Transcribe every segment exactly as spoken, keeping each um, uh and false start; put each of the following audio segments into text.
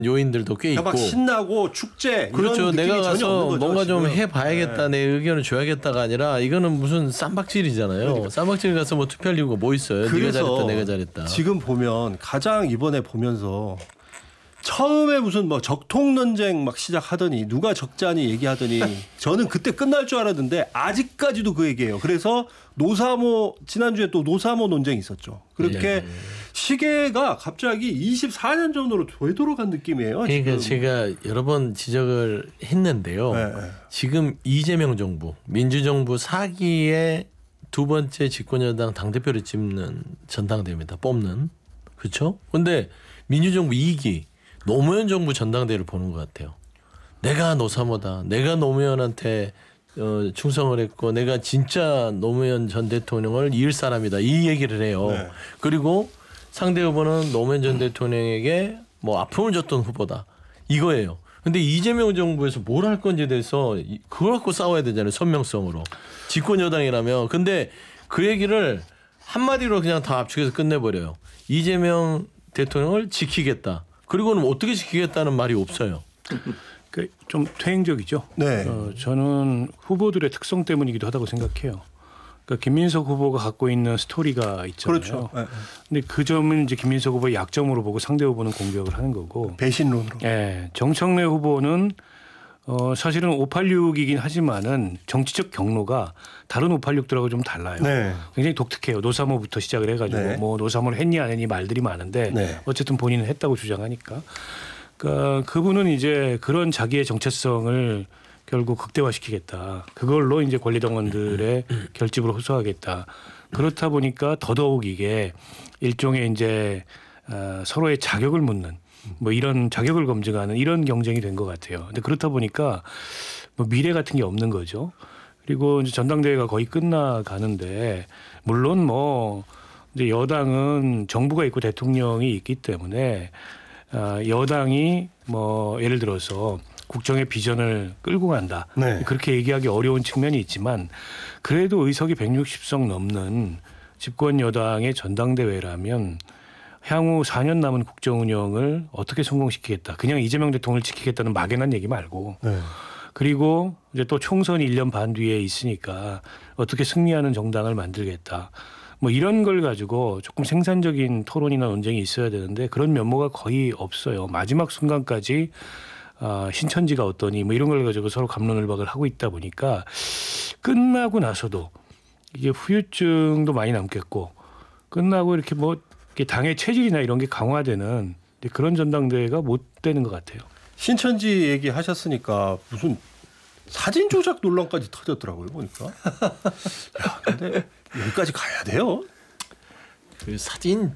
요인들도 꽤 있고. 막 신나고 축제 그렇죠. 이런 내가 가서 전혀 없는 거죠, 뭔가 좀 지금. 해봐야겠다. 네. 내 의견을 줘야겠다가 아니라 이거는 무슨 쌈박질이잖아요. 그러니까. 쌈박질 가서 뭐 투표할 이유가 뭐 있어요. 네가 잘했다 내가 잘했다. 지금 보면 가장 이번에 보면서 처음에 무슨 뭐 적통 논쟁 막 시작하더니 누가 적자니 얘기하더니 저는 그때 끝날 줄 알았는데 아직까지도 그 얘기예요. 그래서 노사모 지난주에 또 노사모 논쟁이 있었죠. 그렇게 네. 시계가 갑자기 이십사 년 전으로 되돌아간 느낌이에요. 그러니까 지금. 제가 여러 번 지적을 했는데요. 네. 지금 이재명 정부 민주정부 사 기의 두 번째 집권여당 당대표를 찍는 전당대회입니다. 뽑는. 그렇죠? 그런데 민주정부 이 기 노무현 정부 전당대회를 보는 것 같아요. 내가 노사모다. 내가 노무현한테 어, 충성을 했고 내가 진짜 노무현 전 대통령을 이을 사람이다. 이 얘기를 해요. 네. 그리고 상대 후보는 노무현 전 대통령에게 뭐 아픔을 줬던 후보다. 이거예요. 근데 이재명 정부에서 뭘 할 건지에 대해서 그걸 갖고 싸워야 되잖아요. 선명성으로. 집권 여당이라면. 근데 그 얘기를 한마디로 그냥 다 압축해서 끝내버려요. 이재명 대통령을 지키겠다. 그리고는 어떻게 지키겠다는 말이 없어요. 그 좀 퇴행적이죠. 네. 어, 저는 후보들의 특성 때문이기도 하다고 생각해요. 그러니까 김민석 후보가 갖고 있는 스토리가 있잖아요. 그렇죠. 네. 근데 그 점은 이제 김민석 후보의 약점으로 보고 상대 후보는 공격을 하는 거고. 배신론으로. 예. 정청래 후보는 어, 사실은 오팔육이긴 하지만은 정치적 경로가 다른 오팔육들하고 좀 달라요. 네. 굉장히 독특해요. 노사모부터 시작을 해가지고 네. 뭐 노사모를 했니 안 했니 말들이 많은데 네. 어쨌든 본인은 했다고 주장하니까. 그러니까 그분은 이제 그런 자기의 정체성을 결국 극대화시키겠다. 그걸로 이제 권리당원들의 결집을 호소하겠다. 그렇다 보니까 더더욱 이게 일종의 이제 어, 서로의 자격을 묻는 뭐 이런 자격을 검증하는 이런 경쟁이 된 것 같아요. 근데 그렇다 보니까 뭐 미래 같은 게 없는 거죠. 그리고 이제 전당대회가 거의 끝나가는데 물론 뭐 이제 여당은 정부가 있고 대통령이 있기 때문에 어, 여당이 뭐 예를 들어서 국정의 비전을 끌고 간다. 네. 그렇게 얘기하기 어려운 측면이 있지만 그래도 의석이 백육십 석 넘는 집권 여당의 전당대회라면 향후 사 년 남은 국정 운영을 어떻게 성공시키겠다. 그냥 이재명 대통령을 지키겠다는 막연한 얘기 말고 네. 그리고 이제 또 총선이 일 년 반 뒤에 있으니까 어떻게 승리하는 정당을 만들겠다. 뭐 이런 걸 가지고 조금 생산적인 토론이나 논쟁이 있어야 되는데 그런 면모가 거의 없어요. 마지막 순간까지 아, 신천지가 어떠니 뭐 이런 걸 가지고 서로 갑론을박을 하고 있다 보니까 끝나고 나서도 이게 후유증도 많이 남겠고 끝나고 이렇게 뭐 이렇게 당의 체질이나 이런 게 강화되는 그런 전당대회가 못 되는 것 같아요. 신천지 얘기하셨으니까 무슨 사진 조작 논란까지 터졌더라고요 보니까. 야, 근데 여기까지 가야 돼요? 그 사진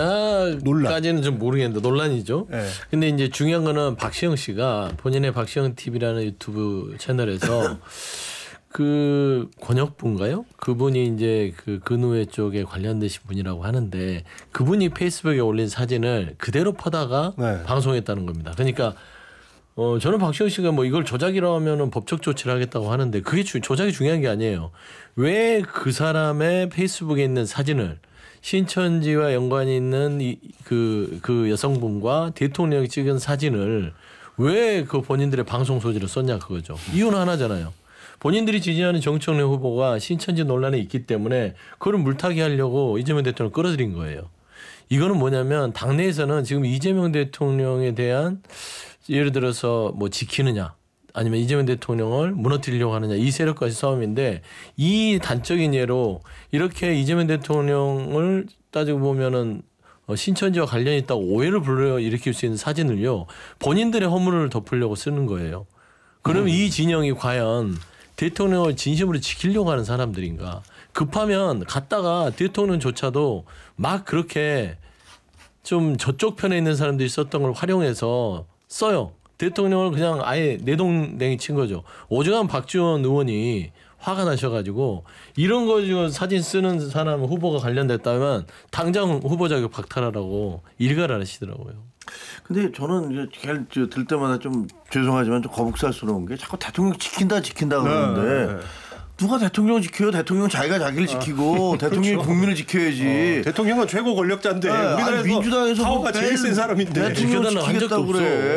조작까지는 논란. 좀 모르겠는데 논란이죠. 네. 근데 이제 중요한 거는 박시영 씨가 본인의 박시영 티비라는 유튜브 채널에서 그 권혁부인가요? 그분이 이제 그 근우회 쪽에 관련되신 분이라고 하는데 그분이 페이스북에 올린 사진을 그대로 퍼다가 네. 방송했다는 겁니다. 그러니까 어 저는 박시영 씨가 뭐 이걸 조작이라고 하면은 법적 조치를 하겠다고 하는데 그게 주, 조작이 중요한 게 아니에요. 왜 그 사람의 페이스북에 있는 사진을 신천지와 연관이 있는 이, 그, 그 여성분과 대통령이 찍은 사진을 왜 그 본인들의 방송 소지로 썼냐 그거죠. 이유는 하나잖아요. 본인들이 지지하는 정청래 후보가 신천지 논란에 있기 때문에 그걸 물타기 하려고 이재명 대통령을 끌어들인 거예요. 이거는 뭐냐면 당내에서는 지금 이재명 대통령에 대한 예를 들어서 뭐 지키느냐 아니면 이재명 대통령을 무너뜨리려고 하느냐 이 세력과의 싸움인데 이 단적인 예로 이렇게 이재명 대통령을 따지고 보면은 신천지와 관련이 있다고 오해를 불러일으킬 수 있는 사진을요 본인들의 허물을 덮으려고 쓰는 거예요. 그럼 음. 이 진영이 과연 대통령을 진심으로 지키려고 하는 사람들인가? 급하면 갔다가 대통령조차도 막 그렇게 좀 저쪽 편에 있는 사람들이 썼던 걸 활용해서 써요. 대통령을 그냥 아예 내동댕이 친 거죠. 오죽하면 박지원 의원이 화가 나셔가지고 이런 거 지금 사진 쓰는 사람 후보가 관련됐다면 당장 후보 자격 박탈하라고 일갈을 하시더라고요. 근데 저는 이제 걔를 들 때마다 좀 죄송하지만 좀 거북살스러운 게 자꾸 대통령 지킨다 지킨다 그러는데 네, 네. 누가 대통령을 지켜요? 대통령은 자기가 자기를 지키고 대통령이 국민을 지켜야지. 어, 대통령은 최고 권력자인데 네, 아니, 우리나라에서 민주당에서 파워가 뭐 제일 센 사람인데 대통령을 지켜달라고 한 적도 지키겠다고 그래. 없어.